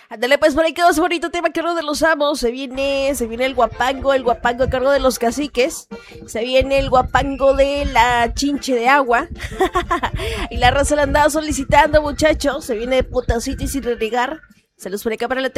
Ándale, pues por ahí quedó su bonito tema, cargo de los amos. Se viene el guapango a cargo de los caciques. Se viene el guapango de la chinche de agua. Y la raza la andaba solicitando, muchachos. Se viene Potacito y sin renegar. Se los pone acá para la